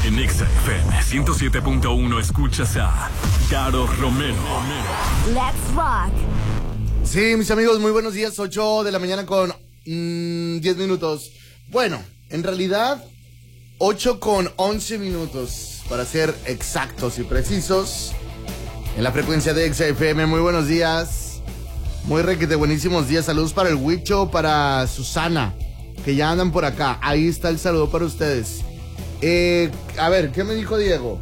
En Exa FM 107.1 escuchas a Caro Romero. Let's rock. Sí, mis amigos, muy buenos días. 8 de la mañana con 10 minutos. Bueno, en realidad 8 con 11 minutos, para ser exactos y precisos. En la frecuencia de Exa FM, muy buenos días. Muy requete buenísimos días. Saludos para el Huicho, para Susana, que ya andan por acá. Ahí está el saludo para ustedes. A ver, ¿qué me dijo Diego?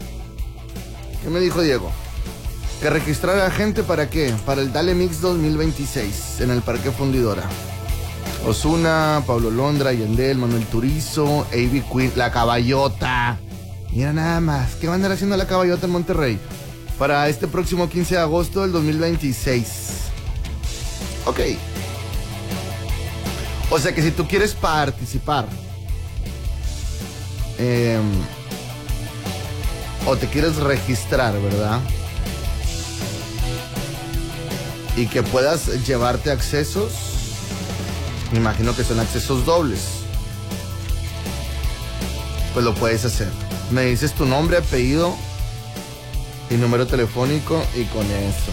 Que registrar a gente ¿para qué? Para el Dale Mix 2026 en el Parque Fundidora. Ozuna, Pablo Londra, Yandel, Manuel Turizo, A.B. Queen, La Caballota. Mira nada más, ¿qué va a andar haciendo La Caballota en Monterrey? Para este próximo 15 de agosto del 2026. Ok. O sea que si tú quieres participar, o te quieres registrar, ¿verdad? Y que puedas llevarte accesos, me imagino que son accesos dobles, pues lo puedes hacer. Me dices tu nombre, apellido y número telefónico y con eso.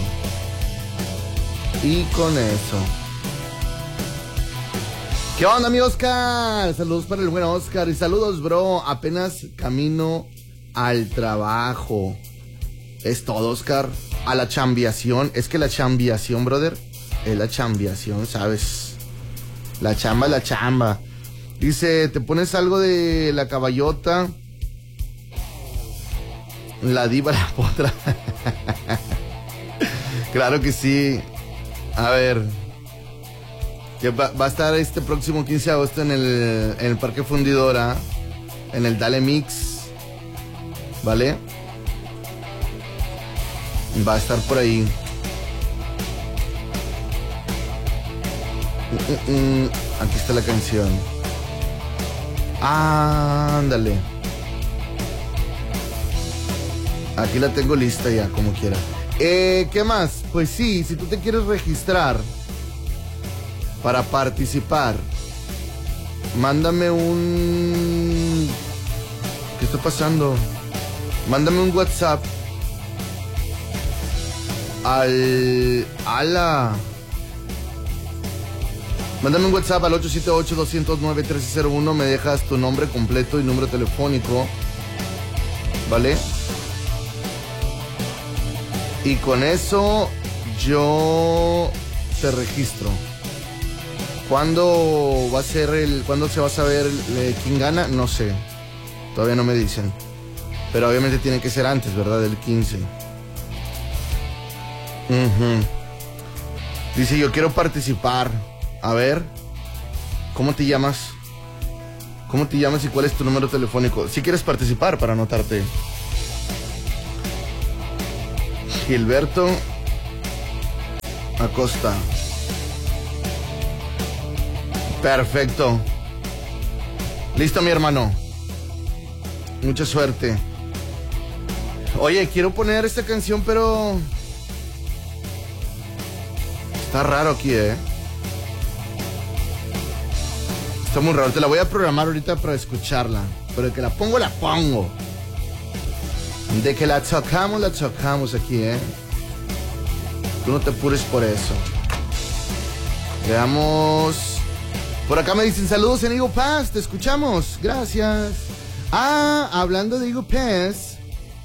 ¿Qué onda, mi Oscar? Saludos para el buen Oscar. Y saludos, bro. Apenas camino al trabajo. Es todo, Oscar. A la chambiación. Es que la chambiación, brother, es la chambiación, ¿sabes? La chamba es la chamba. Dice, ¿te pones algo de La Caballota? La diva, la potra. Claro que sí. A ver, que va a estar este próximo 15 de agosto en el Parque Fundidora, en el Dale Mix, ¿vale? Va a estar por ahí. Aquí está la canción. Ándale. Aquí la tengo lista ya, como quiera. ¿Qué más? Pues sí, si tú te quieres registrar para participar, mándame un... ¿Qué está pasando? Mándame un WhatsApp Mándame un WhatsApp al 878-209-1301. Me dejas tu nombre completo y número telefónico, ¿vale? Y con eso yo te registro. ¿Cuándo se va a saber quién gana? No sé. Todavía no me dicen. Pero obviamente tiene que ser antes, ¿verdad? Del 15. Dice, yo quiero participar. A ver, ¿cómo te llamas? ¿Cómo te llamas y cuál es tu número telefónico? Si quieres participar, para anotarte. Gilberto Acosta. Perfecto. Listo, mi hermano. Mucha suerte. Oye, quiero poner esta canción, pero está raro aquí, Está muy raro. Te la voy a programar ahorita para escucharla. Pero de que la pongo, la pongo. De que la tocamos aquí, Tú no te apures por eso. Veamos. Por acá me dicen saludos en Eagle Pass. Te escuchamos. Gracias. Hablando de Eagle Pass.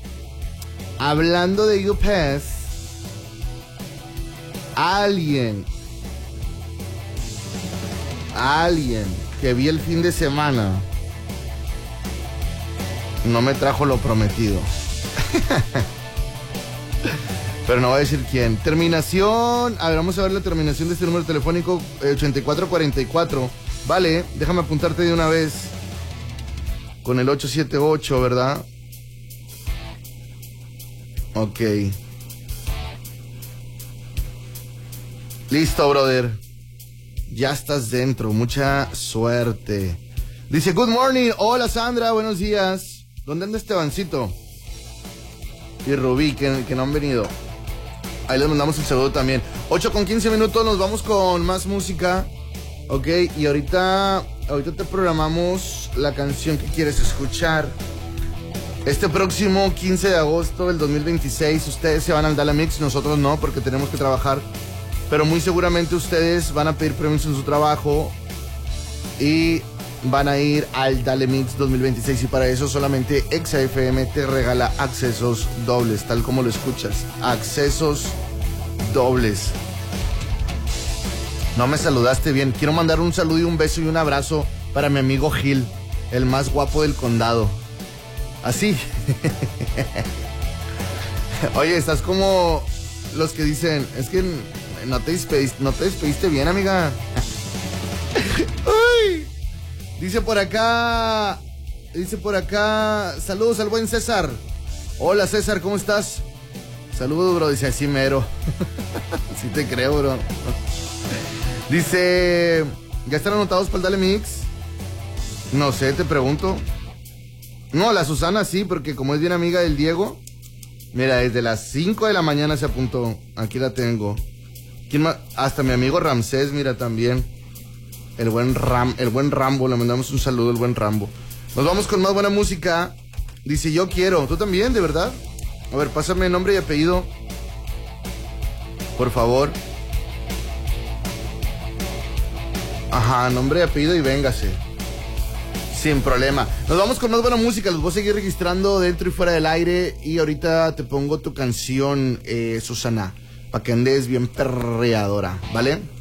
Alguien que vi el fin de semana no me trajo lo prometido. Pero no voy a decir quién. Terminación. A ver, vamos a ver la terminación de este número telefónico, 8444. Vale, déjame apuntarte de una vez. Con el 878, ¿verdad? Ok. Listo, brother. Ya estás dentro. Mucha suerte. Dice, good morning. Hola, Sandra. Buenos días. ¿Dónde anda Estebancito? Y Rubí, que no han venido. Ahí les mandamos el saludo también. 8 con 15 minutos, nos vamos con más música. Ok, y ahorita te programamos la canción que quieres escuchar. Este próximo 15 de agosto del 2026 ustedes se van al Dalamix, nosotros no, porque tenemos que trabajar. Pero muy seguramente ustedes van a pedir permiso en su trabajo y van a ir al Dalamix 2026. Y para eso solamente Exa FM te regala accesos dobles, tal como lo escuchas. Accesos dobles. No me saludaste bien. Quiero mandar un saludo y un beso y un abrazo para mi amigo Gil, el más guapo del condado. Así. Oye, estás como los que dicen, es que no te despediste bien, amiga. Uy. Dice por acá, saludos al buen César. Hola César, ¿cómo estás? Saludos, bro, dice así mero. Sí te creo, bro. Dice, ¿ya están anotados para el Dale Mix? No sé, te pregunto. No, la Susana sí, porque como es bien amiga del Diego, mira, desde las 5 de la mañana se apuntó. Aquí la tengo. ¿Quién más? Hasta mi amigo Ramsés, mira, también. El buen Rambo, le mandamos un saludo al buen Rambo. Nos vamos con más buena música. Dice, yo quiero. ¿Tú también, de verdad? A ver, pásame nombre y apellido, por favor. Ajá, nombre y apellido y véngase. Sin problema. Nos vamos con más buena música. Los voy a seguir registrando dentro y fuera del aire. Y ahorita te pongo tu canción, Susana, para que andes bien perreadora, ¿vale?